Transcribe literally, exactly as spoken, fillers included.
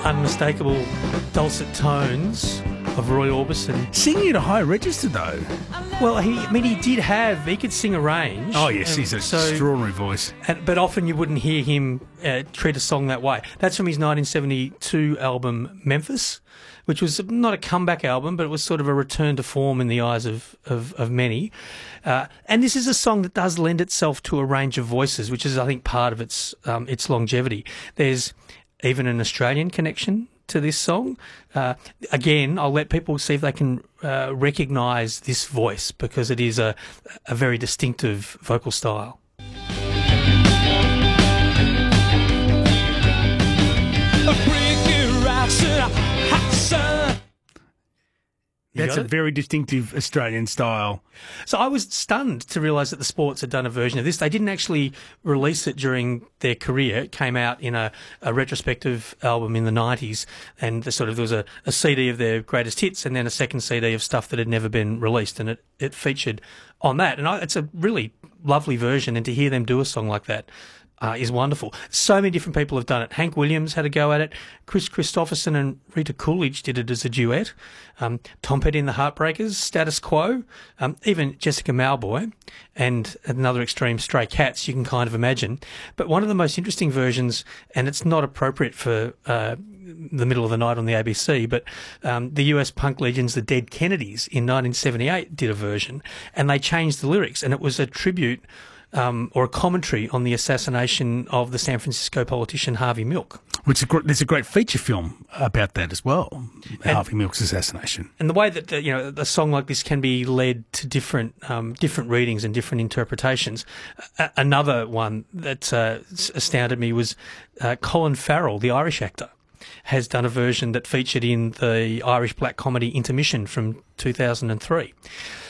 unmistakable dulcet tones of Roy Orbison. Singing at a high register, though. Well, he, I mean, he did have, he could sing a range. Oh, yes, he's an so, extraordinary voice. And, but often you wouldn't hear him uh, treat a song that way. That's from his nineteen seventy-two album, Memphis, which was not a comeback album, but it was sort of a return to form in the eyes of, of, of many. Uh, and this is a song that does lend itself to a range of voices, which is, I think, part of its um, its longevity. There's even an Australian connection to this song. Uh, again, I'll let people see if they can uh, recognise this voice, because it is a, a very distinctive vocal style. That's a very distinctive Australian style. So I was stunned to realise that the Sports had done a version of this. They didn't actually release it during their career. It came out in a, a retrospective album in the nineties, and the sort of there was a, a C D of their greatest hits, and then a second C D of stuff that had never been released, and it, it featured on that. And I, it's a really lovely version, and to hear them do a song like that Uh, is wonderful. So many different people have done it. Hank Williams had a go at it. Chris Christopherson and Rita Coolidge did it as a duet. Um, Tom Petty and the Heartbreakers, Status Quo, um, even Jessica Mauboy, and another extreme, Stray Cats, you can kind of imagine. But one of the most interesting versions, and it's not appropriate for uh, the middle of the night on the A B C, but um, the U S punk legends, the Dead Kennedys, in nineteen seventy-eight did a version, and they changed the lyrics, and it was a tribute Um, or a commentary on the assassination of the San Francisco politician Harvey Milk. Which is, there's a great feature film about that as well, and, Harvey Milk's assassination. And the way that the, you know a song like this can be led to different um, different readings and different interpretations. A- another one that uh, astounded me was uh, Colin Farrell, the Irish actor, has done a version that featured in the Irish black comedy Intermission from two thousand three.